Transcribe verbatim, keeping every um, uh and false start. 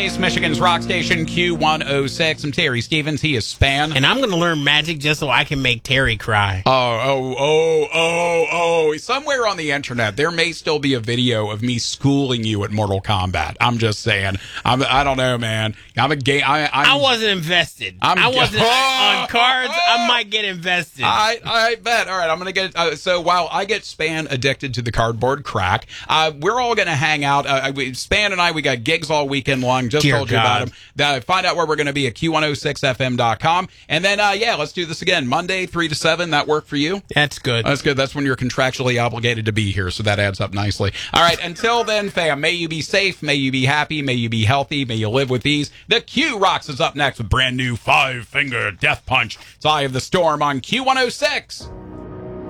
Michigan's rock station Q one oh six. I'm Terry Stevens. He is Span. And I'm going to learn magic just so I can make Terry cry. Oh, oh, oh, oh, oh. Somewhere on the internet, there may still be a video of me schooling you at Mortal Kombat. I'm just saying. I'm, I don't know, man. I'm a gay. I, I'm, I wasn't invested. I'm, I wasn't oh, on cards. oh, I might get invested. I, I bet. All right, I'm going to get. Uh, so while I get Span addicted to the cardboard crack, uh, we're all going to hang out. Uh, we, Span and I, we got gigs all weekend long. Just Dear told you God. about them. Uh, find out where we're going to be at Q one oh six F M dot com. And then, uh, yeah, let's do this again. Monday, three to seven. That work for you? That's good. That's good. That's when you're contractually obligated to be here, so that adds up nicely. All right, until then, fam, may you be safe, may you be happy, may you be healthy, may you live with ease. The Q Rocks is up next with brand new Five Finger Death Punch. It's Eye of the Storm on Q one oh six.